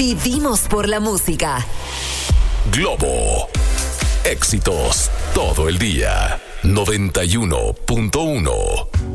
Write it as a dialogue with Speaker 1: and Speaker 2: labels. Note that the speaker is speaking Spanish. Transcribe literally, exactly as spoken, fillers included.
Speaker 1: Vivimos por la música.
Speaker 2: Globo. Éxitos todo el día. noventa y uno punto uno.